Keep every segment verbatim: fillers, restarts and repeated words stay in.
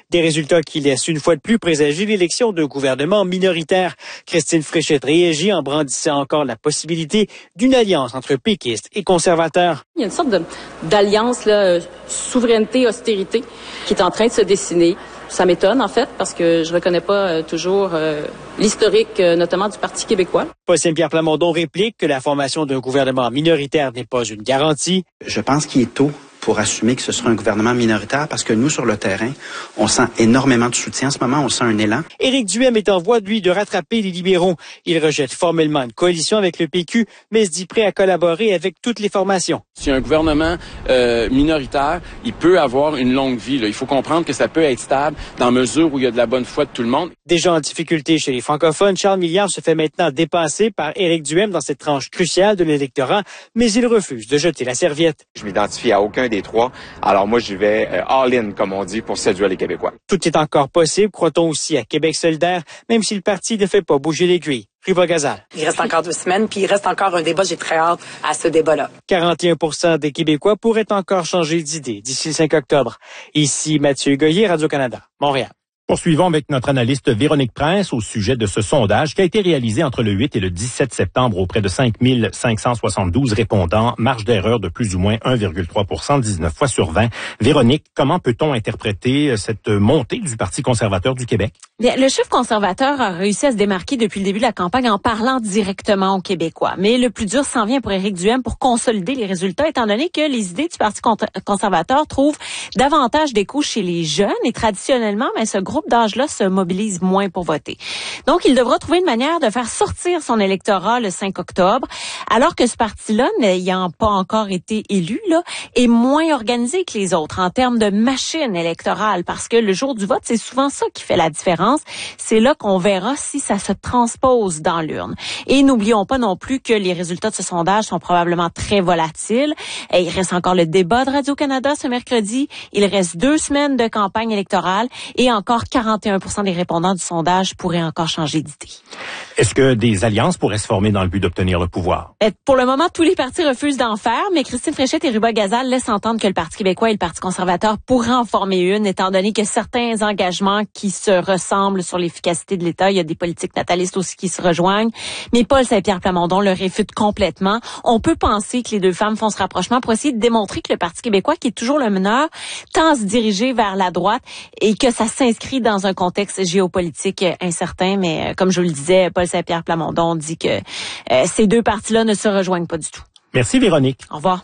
Des résultats qui laissent une fois de plus présager l'élection d'un gouvernement minoritaire. Christine Fréchette réagit en brandissant encore la possibilité d'une alliance entre péquistes et conservateurs. Il y a une sorte de, d'alliance, là, souveraineté-austérité, qui est en train de se dessiner. Ça m'étonne, en fait, parce que je reconnais pas euh, toujours euh, l'historique, euh, notamment du Parti québécois. Paul Saint-Pierre Plamondon réplique que la formation d'un gouvernement minoritaire n'est pas une garantie. Je pense qu'il est tôt pour assumer que ce sera un gouvernement minoritaire parce que nous, sur le terrain, on sent énormément de soutien. En ce moment, on sent un élan. Éric Duhaime est en voie, lui, de rattraper les libéraux. Il rejette formellement une coalition avec le P Q, mais se dit prêt à collaborer avec toutes les formations. Si un gouvernement euh, minoritaire, il peut avoir une longue vie. Là. Il faut comprendre que ça peut être stable dans mesure où il y a de la bonne foi de tout le monde. Déjà en difficulté chez les francophones, Charles Milliard se fait maintenant dépasser par Éric Duhaime dans cette tranche cruciale de l'électorat, mais il refuse de jeter la serviette. Je m'identifie à aucun des trois. Alors moi, j'y vais euh, all-in, comme on dit, pour séduire les Québécois. Tout est encore possible, croit-on aussi à Québec solidaire, même si le parti ne fait pas bouger l'aiguille. Riva Gazal. Il reste encore deux semaines, puis il reste encore un débat. J'ai très hâte à ce débat-là. quarante et un pour cent des Québécois pourraient encore changer d'idée d'ici le cinq octobre. Ici Mathieu Goyer, Radio-Canada, Montréal. Poursuivons avec notre analyste Véronique Prince au sujet de ce sondage qui a été réalisé entre le huit et le dix-sept septembre auprès de cinq mille cinq cent soixante-douze répondants. Marge d'erreur de plus ou moins un virgule trois pour cent, dix-neuf fois sur vingt. Véronique, comment peut-on interpréter cette montée du Parti conservateur du Québec? Bien, le chef conservateur a réussi à se démarquer depuis le début de la campagne en parlant directement aux Québécois. Mais le plus dur s'en vient pour Éric Duhaime pour consolider les résultats, étant donné que les idées du Parti conservateur trouvent davantage d'écho chez les jeunes et traditionnellement, mais ce groupe d'âge-là se mobilise moins pour voter. Donc, il devra trouver une manière de faire sortir son électorat le cinq octobre, alors que ce parti-là, n'ayant pas encore été élu, là, est moins organisé que les autres en termes de machine électorale, parce que le jour du vote, c'est souvent ça qui fait la différence. C'est là qu'on verra si ça se transpose dans l'urne. Et n'oublions pas non plus que les résultats de ce sondage sont probablement très volatiles. Et il reste encore le débat de Radio-Canada ce mercredi. Il reste deux semaines de campagne électorale et encore quarante et un pour cent des répondants du sondage pourraient encore changer d'idée. Est-ce que des alliances pourraient se former dans le but d'obtenir le pouvoir? Et pour le moment, tous les partis refusent d'en faire, mais Christine Fréchette et Riva Gazal laissent entendre que le Parti québécois et le Parti conservateur pourraient en former une, étant donné que certains engagements qui se ressemblent sur l'efficacité de l'État, il y a des politiques natalistes aussi qui se rejoignent, mais Paul Saint-Pierre Plamondon le réfute complètement. On peut penser que les deux femmes font ce rapprochement pour essayer de démontrer que le Parti québécois, qui est toujours le meneur, tend à se diriger vers la droite et que ça s'inscrit dans un contexte géopolitique incertain, mais comme je vous le disais, Paul Saint-Pierre Plamondon dit que euh, ces deux partis-là ne se rejoignent pas du tout. Merci Véronique. Au revoir.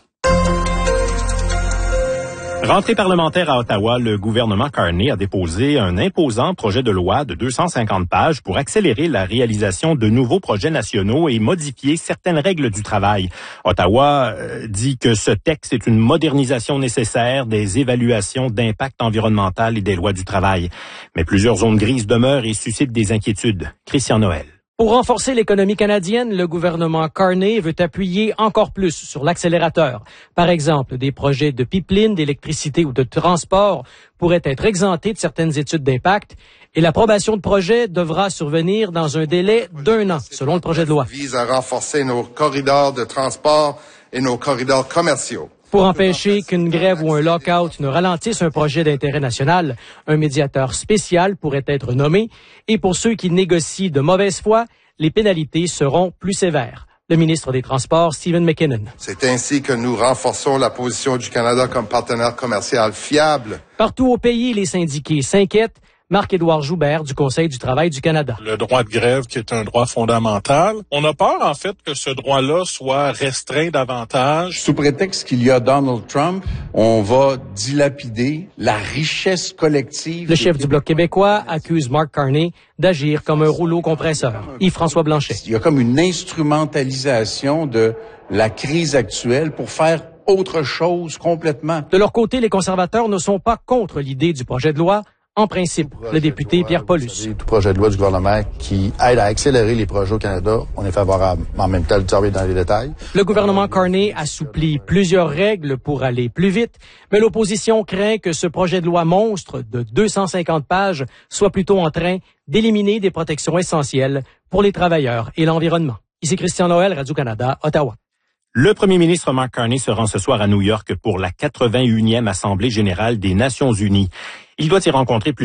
Rentrée parlementaire à Ottawa, le gouvernement Carney a déposé un imposant projet de loi de deux cent cinquante pages pour accélérer la réalisation de nouveaux projets nationaux et modifier certaines règles du travail. Ottawa euh, dit que ce texte est une modernisation nécessaire des évaluations d'impact environnemental et des lois du travail. Mais plusieurs zones grises demeurent et suscitent des inquiétudes. Christian Noël. Pour renforcer l'économie canadienne, le gouvernement Carney veut appuyer encore plus sur l'accélérateur. Par exemple, des projets de pipeline, d'électricité ou de transport pourraient être exemptés de certaines études d'impact et l'approbation de projets devra survenir dans un délai d'un an, selon le projet de loi. Vise à renforcer nos corridors de transport et nos corridors commerciaux. Pour empêcher qu'une grève ou un lock-out ne ralentisse un projet d'intérêt national, un médiateur spécial pourrait être nommé et pour ceux qui négocient de mauvaise foi, les pénalités seront plus sévères. Le ministre des Transports, Stephen McKinnon. C'est ainsi que nous renforçons la position du Canada comme partenaire commercial fiable. Partout au pays, les syndiqués s'inquiètent. Marc-Édouard Joubert du Conseil du travail du Canada. Le droit de grève qui est un droit fondamental. On a peur, en fait, que ce droit-là soit restreint davantage. Sous prétexte qu'il y a Donald Trump, on va dilapider la richesse collective. Le chef du Bloc québécois accuse Mark Carney d'agir comme un rouleau compresseur. Yves-François Blanchet. Il y a comme une instrumentalisation de la crise actuelle pour faire autre chose complètement. De leur côté, les conservateurs ne sont pas contre l'idée du projet de loi. En principe, le député Pierre Paulus. Tout projet de loi du gouvernement qui aide à accélérer les projets au Canada, on est favorable. En même temps, le travail dans les détails. Le gouvernement Carney assouplit plusieurs règles pour aller plus vite, mais l'opposition craint que ce projet de loi monstre de deux cent cinquante pages soit plutôt en train d'éliminer des protections essentielles pour les travailleurs et l'environnement. Ici Christian Noël, Radio-Canada, Ottawa. Le premier ministre Mark Carney se rend ce soir à New York pour la quatre-vingt-unième Assemblée générale des Nations unies. Il doit y rencontrer plus